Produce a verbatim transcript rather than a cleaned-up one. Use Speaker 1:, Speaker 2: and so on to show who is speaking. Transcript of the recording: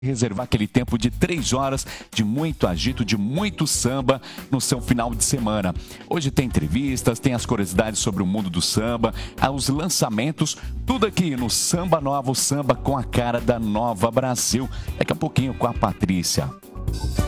Speaker 1: reservar aquele tempo de três horas de muito agito, de muito samba no seu final de semana. Hoje tem entrevistas, tem as curiosidades sobre o mundo do samba, os lançamentos, tudo aqui no Samba Nova, o samba com a cara da Nova Brasil. Daqui a pouquinho com a Patrícia.